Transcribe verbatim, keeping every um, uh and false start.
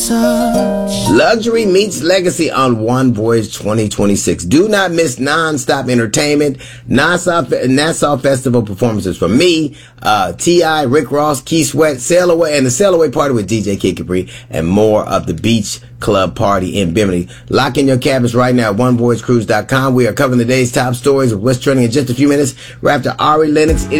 Luxury meets legacy on One Voyage twenty twenty-six. Do not miss non-stop entertainment, non-stop Nassau Festival performances from me, uh, T I, Rick Ross, Keith Sweat, Sail Away, and the Sail Away Party with D J Kid Capri, and more of the Beach Club Party in Bimini. Lock in your cabins right now at one voyage cruise dot com. We are covering the day's top stories of what's trending in just a few minutes. We're after Ari Lennox.